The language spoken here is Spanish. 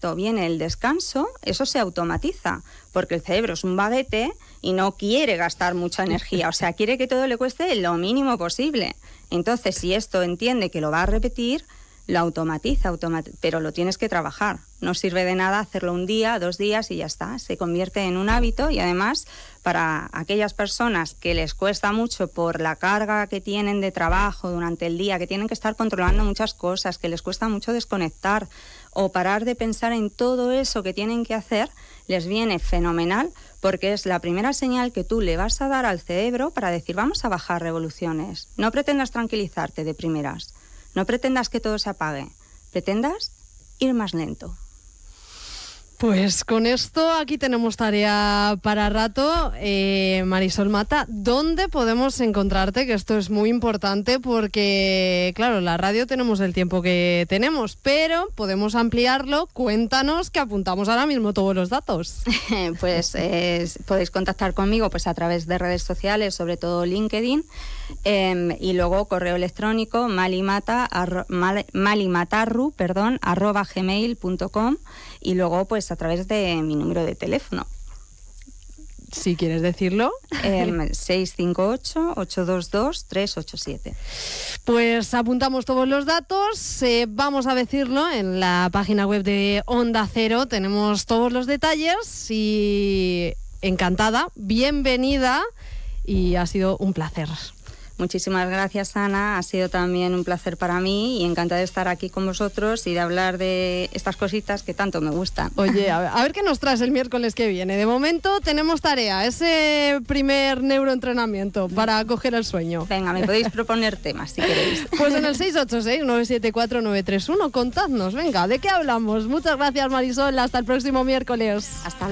esto viene el descanso, eso se automatiza, porque el cerebro es un baguete y no quiere gastar mucha energía, o sea, quiere que todo le cueste lo mínimo posible. Entonces, si esto entiende que lo va a repetir, lo automatiza, pero lo tienes que trabajar. No sirve de nada hacerlo un día, 2 días y ya está. Se convierte en un hábito y además para aquellas personas que les cuesta mucho por la carga que tienen de trabajo durante el día, que tienen que estar controlando muchas cosas, que les cuesta mucho desconectar o parar de pensar en todo eso que tienen que hacer, les viene fenomenal porque es la primera señal que tú le vas a dar al cerebro para decir vamos a bajar revoluciones. No pretendas tranquilizarte de primeras. No pretendas que todo se apague, pretendas ir más lento. Pues con esto aquí tenemos tarea para rato. Marisol Mata, ¿dónde podemos encontrarte? Que esto es muy importante porque, claro, la radio tenemos el tiempo que tenemos, pero podemos ampliarlo. Cuéntanos que apuntamos ahora mismo todos los datos. Pues podéis contactar conmigo pues a través de redes sociales, sobre todo LinkedIn, y luego correo electrónico malimatarru@gmail.com y luego pues a través de mi número de teléfono. Si quieres decirlo. 658-822-387. Pues apuntamos todos los datos, vamos a decirlo en la página web de Onda Cero, tenemos todos los detalles y encantada, bienvenida y ha sido un placer. Muchísimas gracias, Ana. Ha sido también un placer para mí y encantada de estar aquí con vosotros y de hablar de estas cositas que tanto me gustan. Oye, a ver qué nos traes el miércoles que viene. De momento tenemos tarea, ese primer neuroentrenamiento para coger el sueño. Venga, me podéis proponer temas si queréis. Pues en el 686-974-931, contadnos. Venga, ¿de qué hablamos? Muchas gracias, Marisol. Hasta el próximo miércoles. Hasta luego.